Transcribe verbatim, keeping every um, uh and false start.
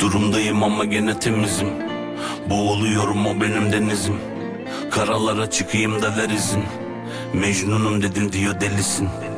durumdayım ama gene temizim. Boğuluyorum, o benim denizim. Karalara çıkayım da ver izin. Mecnunum dedin diyor delisin.